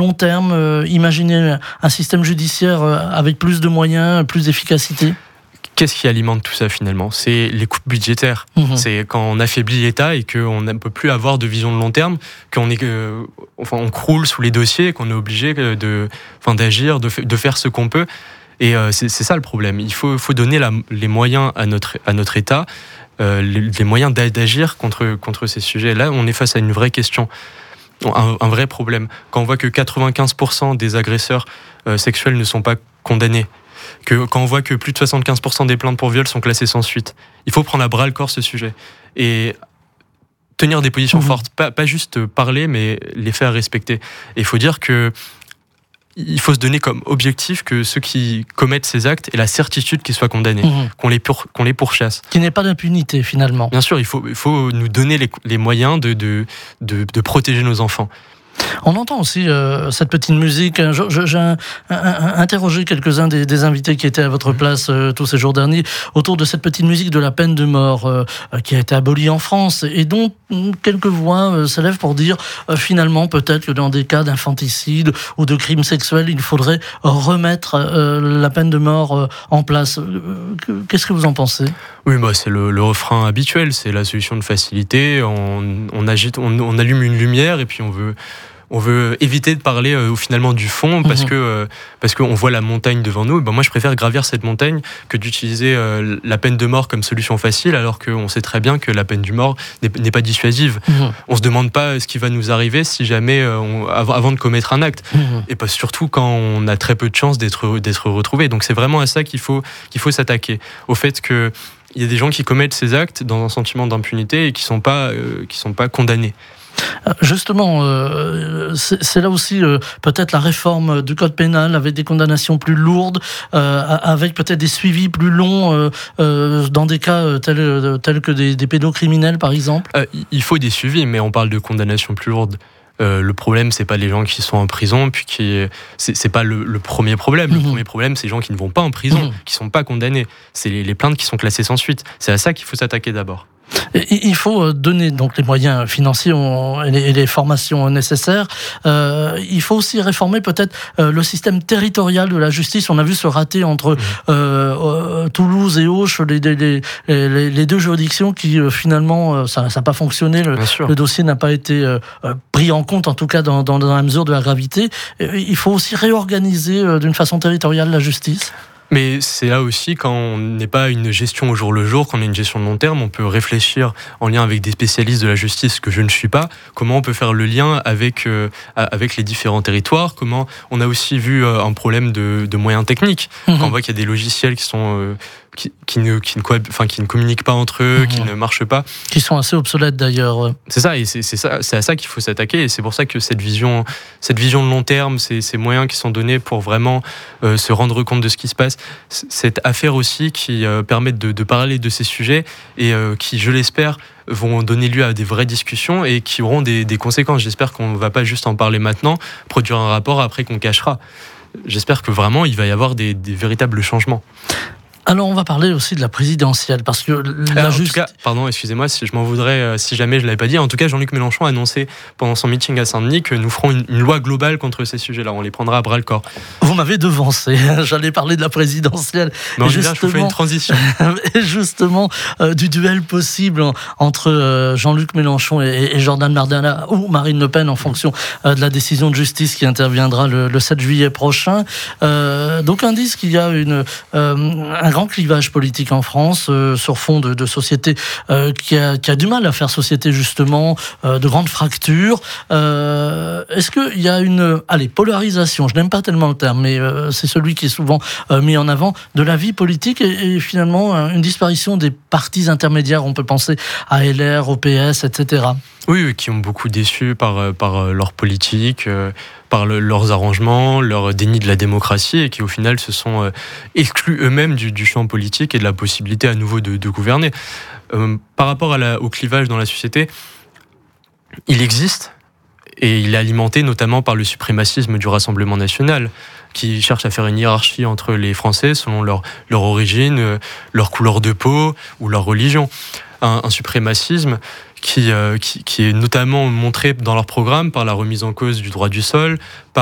long terme, imaginer un système judiciaire avec plus de moyens, plus d'efficacité? Qu'est-ce qui alimente tout ça finalement ? C'est les coupes budgétaires. C'est quand on affaiblit l'État et qu'on ne peut plus avoir de vision de long terme, on croule sous les dossiers, qu'on est obligé d'agir, de faire ce qu'on peut. Et c'est ça le problème. Il faut donner les moyens à notre État, les moyens d'agir contre ces sujets-là. On est face à une vraie question, un vrai problème. Quand on voit que 95% des agresseurs sexuels ne sont pas condamnés, quand on voit que plus de 75% des plaintes pour viol sont classées sans suite, il faut prendre à bras le corps ce sujet et tenir des positions fortes, pas juste parler, mais les faire respecter. Et il faut dire que il faut se donner comme objectif que ceux qui commettent ces actes aient la certitude qu'ils soient condamnés, qu'on les pourchasse. Qu'il n'y ait pas d'impunité finalement. Bien sûr, il faut nous donner les moyens de protéger nos enfants. On entend aussi cette petite musique. J'ai interrogé quelques-uns des invités qui étaient à votre place tous ces jours derniers autour de cette petite musique de la peine de mort qui a été abolie en France et dont quelques voix s'élèvent pour dire finalement peut-être que dans des cas d'infanticide ou de crimes sexuels, il faudrait remettre la peine de mort en place. Qu'est-ce que vous en pensez ? Oui, c'est le refrain habituel, c'est la solution de facilité. On allume une lumière et puis on veut éviter de parler finalement du fond parce qu'on voit la montagne devant nous. Moi, je préfère gravir cette montagne que d'utiliser la peine de mort comme solution facile, alors qu'on sait très bien que la peine de mort n'est pas dissuasive. On se demande pas ce qui va nous arriver si jamais avant de commettre un acte, et pas surtout quand on a très peu de chances d'être retrouvé. Donc c'est vraiment à ça qu'il faut s'attaquer, au fait que il y a des gens qui commettent ces actes dans un sentiment d'impunité et qui sont pas condamnés. Justement, c'est là aussi peut-être la réforme du code pénal avec des condamnations plus lourdes, avec peut-être des suivis plus longs dans des cas tels que des pédocriminels par exemple. Il faut des suivis, mais on parle de condamnations plus lourdes. Le problème, c'est pas les gens qui sont en prison, puis c'est pas le premier problème. Le premier problème, c'est les gens qui ne vont pas en prison, qui sont pas condamnés. C'est les plaintes qui sont classées sans suite. C'est à ça qu'il faut s'attaquer d'abord. Il faut donner donc les moyens financiers et les formations nécessaires. Il faut aussi réformer peut-être le système territorial de la justice. On a vu se rater entre Toulouse et Auch les deux juridictions qui finalement ça n'a pas fonctionné. Le dossier n'a pas été pris en compte, en tout cas dans la mesure de la gravité. Il faut aussi réorganiser d'une façon territoriale la justice. Mais c'est là aussi, quand on n'est pas une gestion au jour le jour, quand on est une gestion de long terme, on peut réfléchir en lien avec des spécialistes de la justice que je ne suis pas, comment on peut faire le lien avec les différents territoires, comment on a aussi vu un problème de moyens techniques, quand on voit qu'il y a des logiciels qui sont... qui ne communiquent pas entre eux, qui ne marchent pas. Qui sont assez obsolètes d'ailleurs. C'est ça, et c'est à ça qu'il faut s'attaquer, et c'est pour ça que cette vision de long terme, ces moyens qui sont donnés pour vraiment se rendre compte de ce qui se passe, cette affaire aussi qui permettent de parler de ces sujets, et qui, je l'espère, vont donner lieu à des vraies discussions et qui auront des conséquences. J'espère qu'on ne va pas juste en parler maintenant, produire un rapport après qu'on cachera. J'espère que vraiment il va y avoir des véritables changements. Alors on va parler aussi de la présidentielle parce que en tout cas, pardon, excusez-moi si je m'en voudrais si jamais je l'avais pas dit. En tout cas, Jean-Luc Mélenchon a annoncé pendant son meeting à Saint-Denis que nous ferons une loi globale contre ces sujets-là. On les prendra à bras le corps. Vous m'avez devancé. J'allais parler de la présidentielle. Non, je vous fais une transition. Et justement, du duel possible entre Jean-Luc Mélenchon et Jordan Bardella ou Marine Le Pen en fonction de la décision de justice qui interviendra le 7 juillet prochain. Donc indice qu'il y a un grand clivage politique en France sur fond de société qui a du mal à faire société justement, de grandes fractures. Est-ce qu'il y a une polarisation, je n'aime pas tellement le terme, mais c'est celui qui est souvent mis en avant, de la vie politique et finalement une disparition des partis intermédiaires, on peut penser à LR, au PS, etc. Oui, qui ont beaucoup déçu par leur politique, par leurs arrangements, leur déni de la démocratie, et qui au final se sont exclus eux-mêmes du champ politique et de la possibilité à nouveau de gouverner. Par rapport au clivage dans la société, il existe, et il est alimenté notamment par le suprémacisme du Rassemblement national, qui cherche à faire une hiérarchie entre les Français selon leur origine, leur couleur de peau ou leur religion. Un suprémacisme qui est notamment montré dans leur programme par la remise en cause du droit du sol,